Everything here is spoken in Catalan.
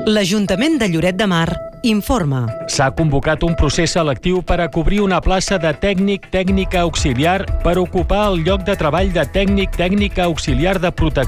L'Ajuntament de Lloret de Mar informa. S'ha convocat un procés selectiu per a cobrir una plaça de tècnica auxiliar per ocupar el lloc de treball de tècnica auxiliar de protecció